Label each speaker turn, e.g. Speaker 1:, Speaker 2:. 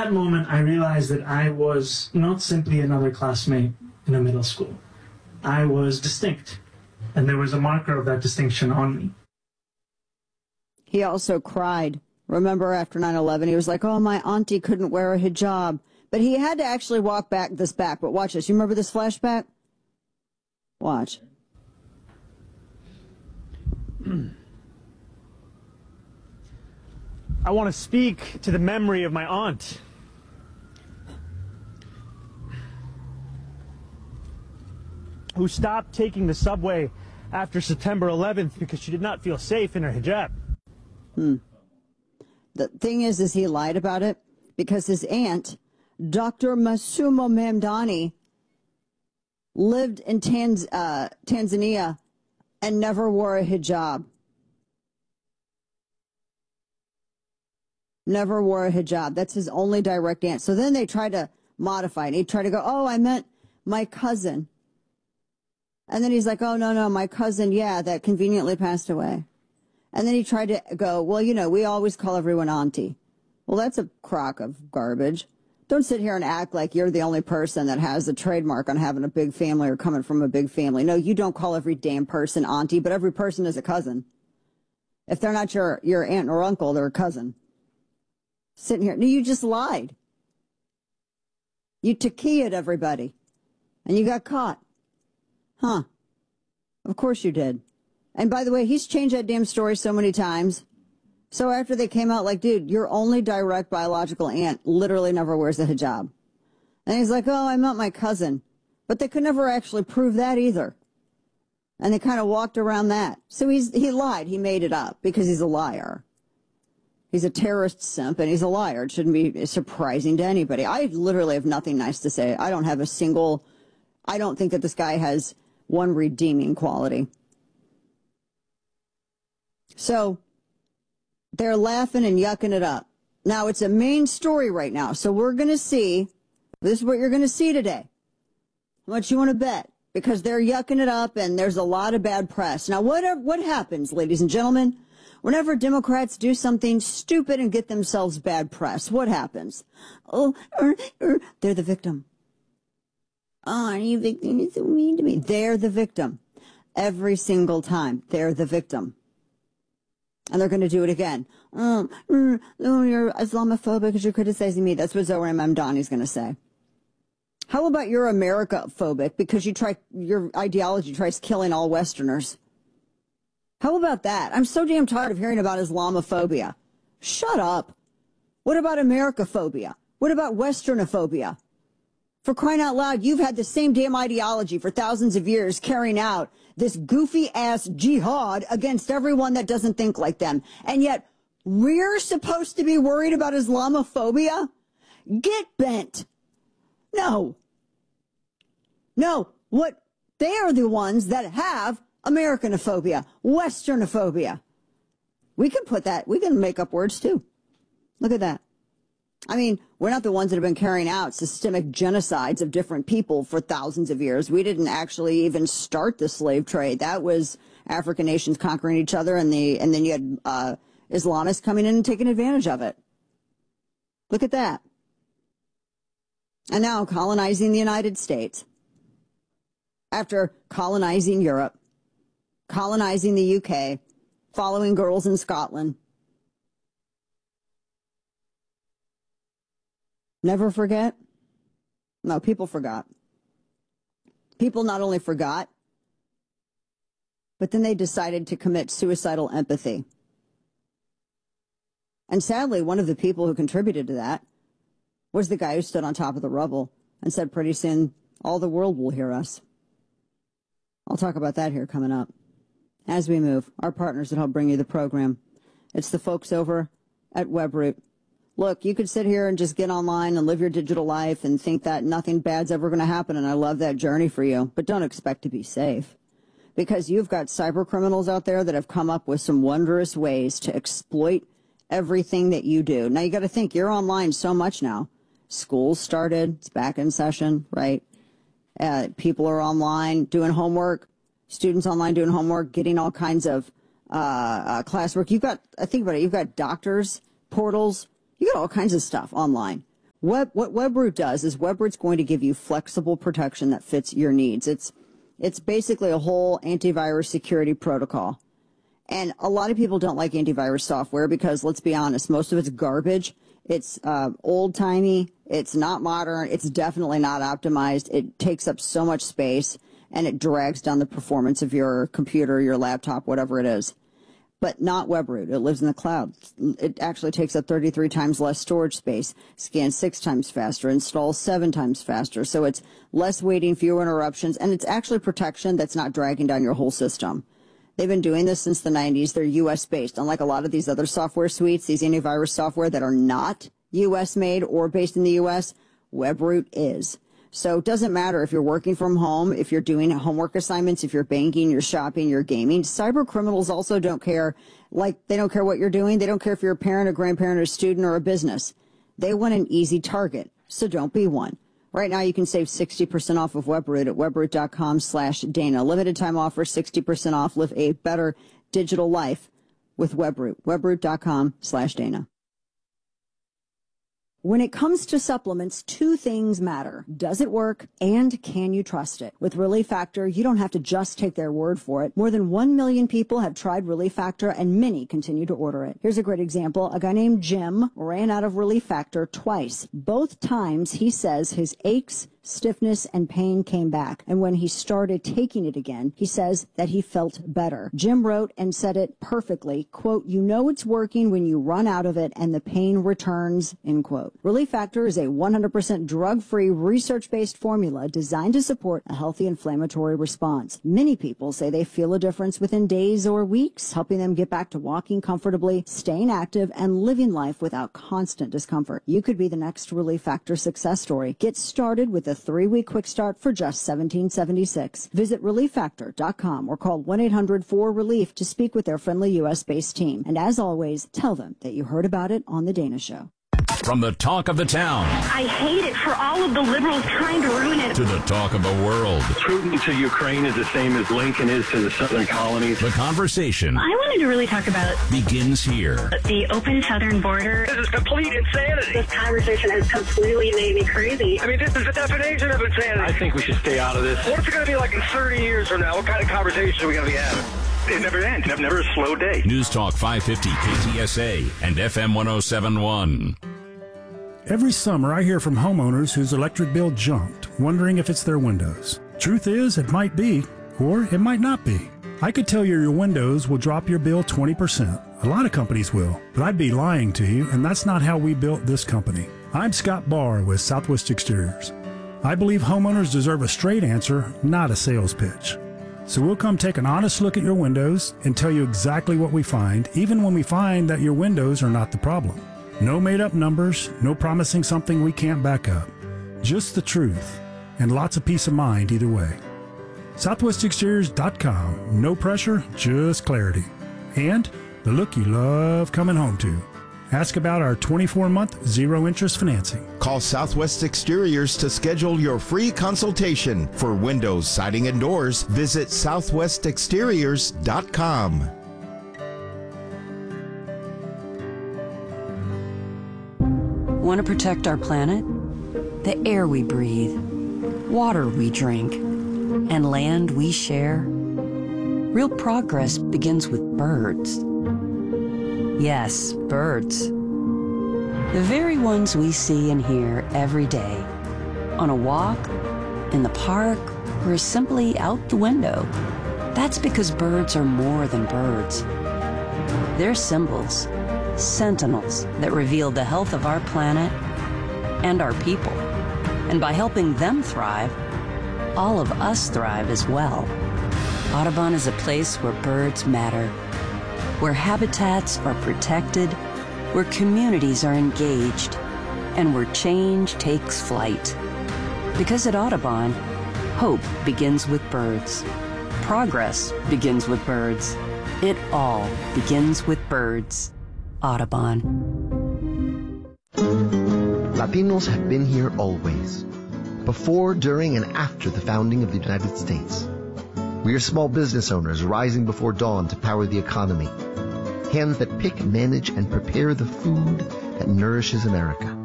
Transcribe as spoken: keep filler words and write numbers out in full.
Speaker 1: that moment, I realized that I was not simply another classmate in a middle school. I was distinct, and there was a marker of that distinction on me.
Speaker 2: He also cried. Remember, after nine eleven, he was like, oh, my auntie couldn't wear a hijab. But he had to actually walk back this back. But watch this. You remember this flashback? Watch.
Speaker 3: I want to speak to the memory of my aunt. Who stopped taking the subway after September eleventh because she did not feel safe in her hijab.
Speaker 2: Hmm. The thing is, is he lied about it because his aunt, Doctor Masumo Mamdani, lived in Tanz uh, Tanzania and never wore a hijab. Never wore a hijab. That's his only direct aunt. So then they tried to modify it. He tried to go, oh, I meant my cousin. And then he's like, oh, no, no, my cousin, yeah, that conveniently passed away. And then he tried to go, well, you know, we always call everyone auntie. Well, that's a crock of garbage. Don't sit here and act like you're the only person that has a trademark on having a big family or coming from a big family. No, you don't call every damn person auntie, but every person is a cousin. If they're not your, your aunt or uncle, they're a cousin. Sitting here. No, you just lied. You taquia'd everybody. And you got caught. Huh. Of course you did. And by the way, he's changed that damn story so many times. So after they came out like, dude, your only direct biological aunt literally never wears a hijab. And he's like, oh, I meant my cousin. But they could never actually prove that either. And they kind of walked around that. So he's he lied. He made it up because he's a liar. He's a terrorist simp and he's a liar. It shouldn't be surprising to anybody. I literally have nothing nice to say. I don't have a single, I don't think that this guy has one redeeming quality. So they're laughing and yucking it up. Now, it's a main story right now. So we're going to see, this is what you're going to see today. How much you want to bet? Because they're yucking it up and there's a lot of bad press. Now, what, are, what happens, ladies and gentlemen, whenever Democrats do something stupid and get themselves bad press? What happens? Oh, er, er, they're the victim. Oh, are you victim? You're so mean to me. They're the victim. Every single time, they're the victim. And they're going to do it again. Oh, oh, you're Islamophobic because you're criticizing me. That's what Zohran Mamdani's going to say. How about you're America-phobic because you try, your ideology tries killing all Westerners? How about that? I'm so damn tired of hearing about Islamophobia. Shut up. What about Americaphobia? What about Westernophobia? For crying out loud, you've had the same damn ideology for thousands of years carrying out this goofy-ass jihad against everyone that doesn't think like them. And yet, we're supposed to be worried about Islamophobia? Get bent. No. No. What? They are the ones that have Americanophobia, Westernophobia. We can put that, we can make up words too. Look at that. I mean, we're not the ones that have been carrying out systemic genocides of different people for thousands of years. We didn't actually even start the slave trade. That was African nations conquering each other, and the and then you had uh, Islamists coming in and taking advantage of it. Look at that. And now colonizing the United States. After colonizing Europe, colonizing the U K, following girls in Scotland. Never forget? No, people forgot. People not only forgot, but then they decided to commit suicidal empathy. And sadly, one of the people who contributed to that was the guy who stood on top of the rubble and said, pretty soon, all the world will hear us. I'll talk about that here coming up. As we move, our partners that help bring you the program. It's the folks over at WebRoot. Look, you could sit here and just get online and live your digital life and think that nothing bad's ever going to happen, and I love that journey for you. But don't expect to be safe, because you've got cyber criminals out there that have come up with some wondrous ways to exploit everything that you do. Now, you got to think, you're online so much now. School's started. It's back in session, right? Uh, people are online doing homework, students online doing homework, getting all kinds of uh, uh, classwork. You've got, I think about it, you've got doctors, portals. You got all kinds of stuff online. Web, what WebRoot does is WebRoot's going to give you flexible protection that fits your needs. It's, it's basically a whole antivirus security protocol. And a lot of people don't like antivirus software because, let's be honest, most of it's garbage. It's uh, old-timey. It's not modern. It's definitely not optimized. It takes up so much space, and it drags down the performance of your computer, your laptop, whatever it is. But not WebRoot. It lives in the cloud. It actually takes up thirty-three times less storage space, scans six times faster, installs seven times faster. So it's less waiting, fewer interruptions, and it's actually protection that's not dragging down your whole system. They've been doing this since the nineties. They're U S based. Unlike a lot of these other software suites, these antivirus software that are not U S made or based in the U S, WebRoot is. So it doesn't matter if you're working from home, if you're doing homework assignments, if you're banking, you're shopping, you're gaming. Cyber criminals also don't care. Like, they don't care what you're doing. They don't care if you're a parent, a grandparent, a student, or a business. They want an easy target. So don't be one. Right now, you can save sixty percent off of WebRoot at webroot.com slash Dana. Limited time offer, sixty percent off. Live a better digital life with WebRoot. webroot.com slash Dana. When it comes to supplements, two things matter. Does it work, and can you trust it? With Relief Factor, you don't have to just take their word for it. More than one million people have tried Relief Factor, and many continue to order it. Here's a great example. A guy named Jim ran out of Relief Factor twice. Both times, he says his aches, stiffness, and pain came back. And when he started taking it again, he says that he felt better. Jim wrote and said it perfectly, quote, "You know it's working when you run out of it and the pain returns," end quote. Relief Factor is a one hundred percent drug-free, research-based formula designed to support a healthy inflammatory response. Many people say they feel a difference within days or weeks, helping them get back to walking comfortably, staying active, and living life without constant discomfort. You could be the next Relief Factor success story. Get started with a three-week quick start for just seventeen seventy-six. Visit relief factor dot com or call one eight hundred four relief to speak with their friendly U S-based team. And as always, tell them that you heard about it on The Dana Show.
Speaker 4: From the talk of the town.
Speaker 5: I hate it for all of the liberals trying to ruin it.
Speaker 4: To the talk of the world.
Speaker 6: Putin to Ukraine is the same as Lincoln is to the southern colonies.
Speaker 4: The conversation.
Speaker 5: I wanted to really talk about
Speaker 4: begins here.
Speaker 5: The open southern border.
Speaker 6: This is complete insanity.
Speaker 5: This conversation has completely made me crazy.
Speaker 6: I mean, this is the definition of insanity. I think we should stay out of this. What's it going to be like in thirty years from now? What kind of conversation are we going to be having? It never ends. Never, never a slow day.
Speaker 4: News Talk five fifty K T S A and F M one oh seven point one.
Speaker 7: Every summer, I hear from homeowners whose electric bill jumped, wondering if it's their windows. Truth is, it might be, or it might not be. I could tell you your windows will drop your bill twenty percent. A lot of companies will, but I'd be lying to you, and that's not how we built this company. I'm Scott Barr with Southwest Exteriors. I believe homeowners deserve a straight answer, not a sales pitch. So we'll come take an honest look at your windows and tell you exactly what we find, even when we find that your windows are not the problem. No made-up numbers, no promising something we can't back up. Just the truth, and lots of peace of mind either way. southwest exteriors dot com. No pressure, just clarity. And the look you love coming home to. Ask about our twenty-four month zero-interest financing.
Speaker 8: Call Southwest Exteriors to schedule your free consultation. For windows, siding, and doors, visit southwest exteriors dot com.
Speaker 9: Want to protect our planet? The air we breathe, water we drink, and land we share? Real progress begins with birds. Yes, birds. The very ones we see and hear every day. On a walk, in the park, or simply out the window. That's because birds are more than birds. They're symbols. Sentinels that reveal the health of our planet and our people. And by helping them thrive, all of us thrive as well. Audubon is a place where birds matter, where habitats are protected, where communities are engaged, and where change takes flight. Because at Audubon, hope begins with birds. Progress begins with birds. It all begins with birds. Audubon.
Speaker 10: Latinos have been here always, before, during, and after the founding of the United States. We are small business owners rising before dawn to power the economy, hands that pick, manage, and prepare the food that nourishes America.